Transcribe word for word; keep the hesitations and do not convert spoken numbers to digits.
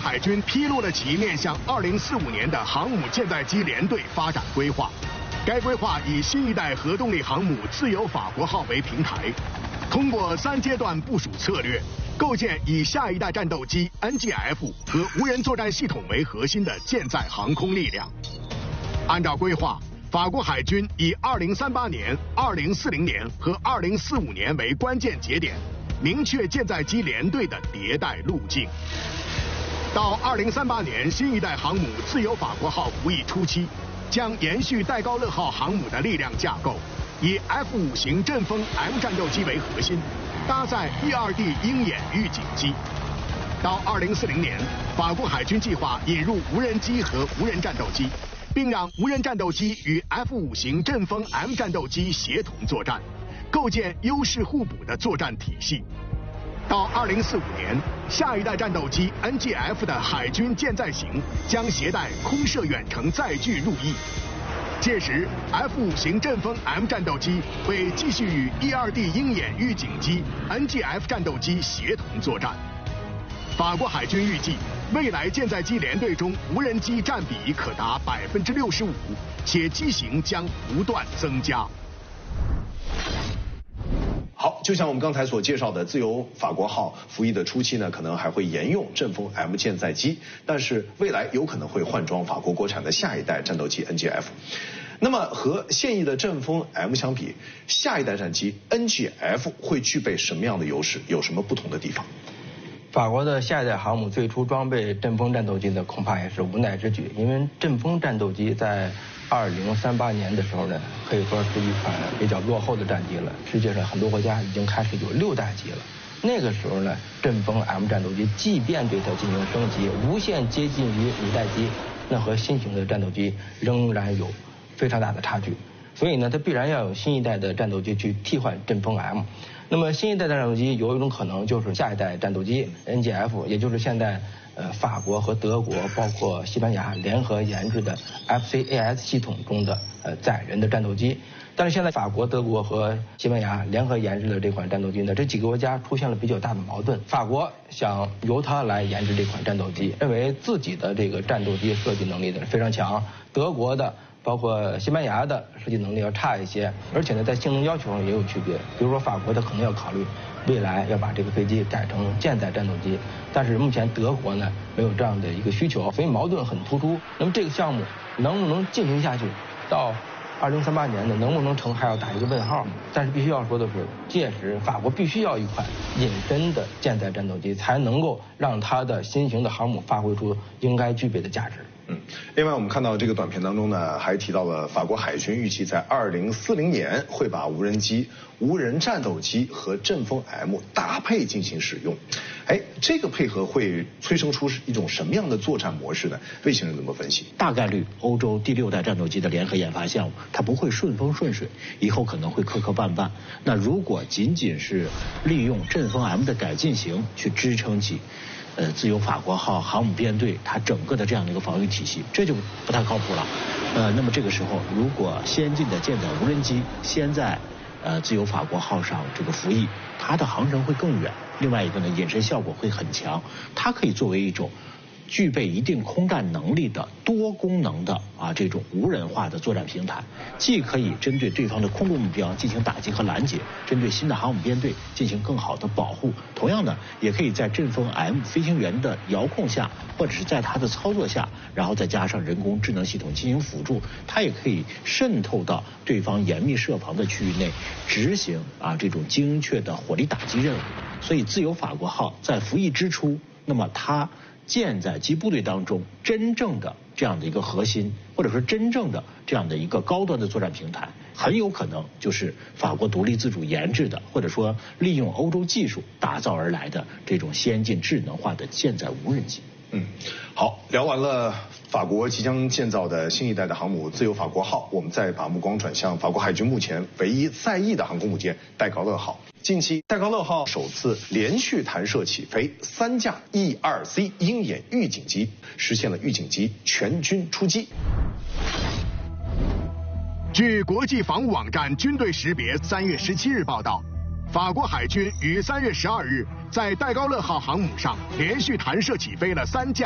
海军披露了其面向二零四五年的航母舰载机联队发展规划。该规划以新一代核动力航母自由法国号为平台，通过三阶段部署策略，构建以下一代战斗机 N G F 和无人作战系统为核心的舰载航空力量。按照规划，法国海军以二零三八年、二零四零年和二零四五年为关键节点，明确舰载机联队的迭代路径。到二零三八年，新一代航母自由法国号服役初期，将延续戴高乐号航母的力量架构，以 F 五 型阵风 M 战斗机为核心，搭载 E 二 D 鹰眼预警机。到二零四零年，法国海军计划引入无人机和无人战斗机，并让无人战斗机与 F 五 型阵风 M 战斗机协同作战，构建优势互补的作战体系。到二零四五年，下一代战斗机 N G F 的海军舰载型将携带空射远程载具入役。届时 ，F 五 型阵风 M 战斗机会继续与 E 二 D 鹰眼预警机、N G F 战斗机协同作战。法国海军预计，未来舰载机联队中无人机占比可达百分之六十五，且机型将不断增加。 好，就像我们刚才所介绍的，自由法国号服役的初期呢，可能还会沿用阵风 M 舰载机，但是未来有可能会换装法国国产的下一代战斗机 N G F。那么和现役的阵风 M 相比，下一代战机 N G F 会具备什么样的优势？有什么不同的地方？ 法国的下一代航母最初装备阵风战斗机呢，恐怕也是无奈之举，因为阵风战斗机在二零三八年的时候呢，可以说是一款比较落后的战机了。世界上很多国家已经开始有六代机了。那个时候呢，阵风 M 战斗机即便对它进行升级，无限接近于五代机，那和新型的战斗机仍然有非常大的差距。所以呢，它必然要有新一代的战斗机去替换阵风 M。那么新一代战斗机有一种可能就是下一代战斗机 N G F， 也就是现在呃法国和德国包括西班牙联合研制的 F C A S 系统中的呃载人的战斗机。但是现在法国、德国和西班牙联合研制的这款战斗机呢，这几个国家出现了比较大的矛盾。法国想由它来研制这款战斗机，认为自己的这个战斗机设计能力呢非常强，德国的包括西班牙的设计能力要差一些，而且呢在性能要求上也有区别。比如说法国它可能要考虑未来要把这个飞机改成舰载战斗机，但是目前德国呢没有这样的一个需求，所以矛盾很突出。那么这个项目能不能进行下去，到二零三八年呢能不能成还要打一个问号。但是必须要说的是，届时法国必须要一款隐身的舰载战斗机，才能够让它的新型的航母发挥出应该具备的价值。 嗯，另外我们看到这个短片当中呢，还提到了法国海军预计在二零四零年会把无人机、无人战斗机和阵风 M 搭配进行使用。哎，这个配合会催生出一种什么样的作战模式呢？魏先生怎么分析？ 大概率欧洲第六代战斗机的联合研发项目，它不会顺风顺水，以后可能会磕磕绊绊。那如果仅仅是利用阵风 M 的改进型去支撑起呃，自由法国号航母编队它整个的这样的一个防御体系，这就不太靠谱了。呃，那么这个时候，如果先进的舰载无人机先在呃自由法国号上这个服役，它的航程会更远。另外一个呢，隐身效果会很强，它可以作为一种具备一定空战能力的多功能的啊这种无人化的作战平台，既可以针对对方的空中目标进行打击和拦截，针对新的航母编队进行更好的保护。同样呢，也可以在阵风 M 飞行员的遥控下，或者是在它的操作下，然后再加上人工智能系统进行辅助，它也可以渗透到对方严密设防的区域内，执行啊这种精确的火力打击任务。所以自由法国号在服役之初，那么它舰载机部队当中真正的这样的一个核心，或者说真正的这样的一个高端的作战平台，很有可能就是法国独立自主研制的，或者说利用欧洲技术打造而来的这种先进智能化的舰载无人机。 嗯，好，聊完了法国即将建造的新一代的航母自由法国号，我们再把目光转向法国海军目前唯一在役的航空母舰戴高乐号。近期，戴高乐号首次连续弹射起飞三架 E 二 C 鹰眼预警机，实现了预警机全军出击。 据国际防务网站军队识别三月十七日报道，法国海军于三月十二日在戴高乐号航母上连续弹射起飞了三架